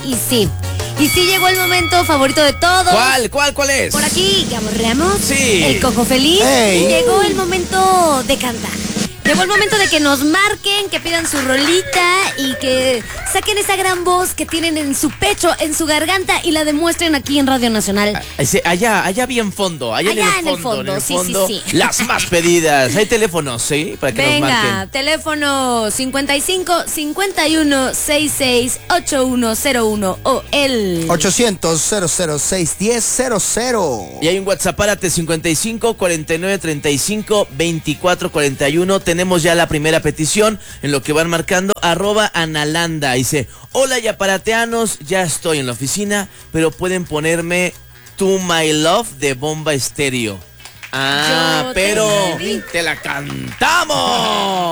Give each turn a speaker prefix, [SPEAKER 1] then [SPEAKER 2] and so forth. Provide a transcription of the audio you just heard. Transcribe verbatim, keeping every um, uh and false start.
[SPEAKER 1] y sí. Y sí llegó el momento favorito de todos.
[SPEAKER 2] ¿Cuál? ¿Cuál? ¿Cuál es?
[SPEAKER 1] Por aquí, aborreamos.
[SPEAKER 2] Sí.
[SPEAKER 1] El Cojo Feliz.
[SPEAKER 3] Ey.
[SPEAKER 1] Llegó el momento de cantar. Llegó el momento de que nos marquen, que pidan su rolita y que saquen esa gran voz que tienen en su pecho, en su garganta y la demuestren aquí en Radio Nacional.
[SPEAKER 2] Ah, ese, allá, allá bien fondo, allá,
[SPEAKER 1] Allá
[SPEAKER 2] en el fondo,
[SPEAKER 1] en el fondo,
[SPEAKER 2] en el
[SPEAKER 1] sí,
[SPEAKER 2] fondo,
[SPEAKER 1] sí, sí.
[SPEAKER 2] las más pedidas. Hay teléfonos, ¿sí? Para que nos
[SPEAKER 1] Venga,
[SPEAKER 2] marquen.
[SPEAKER 1] teléfono cincuenta y cinco, cincuenta y uno, sesenta y seis, ochenta y uno cero uno o el
[SPEAKER 3] ochocientos, cero cero seis, diez, cero cero.
[SPEAKER 2] Y hay un WhatsApp, párate, cincuenta y cinco, cuarenta y nueve, treinta y cinco, veinticuatro, cuarenta y uno. Tenemos ya la primera petición en lo que van marcando, arroba Analanda. Dice, hola yaparateanos, ya estoy en la oficina, pero pueden ponerme To My Love de Bomba Estéreo. Ah,
[SPEAKER 1] Yo te
[SPEAKER 2] pero
[SPEAKER 1] vi.
[SPEAKER 2] te la cantamos.